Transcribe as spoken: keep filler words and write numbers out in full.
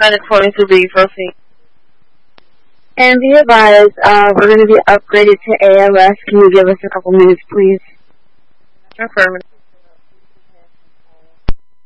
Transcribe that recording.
nine twenty-three, proceed. And be advised, uh, we're going to be upgraded to A L S. Can you give us a couple minutes, please? Affirmative.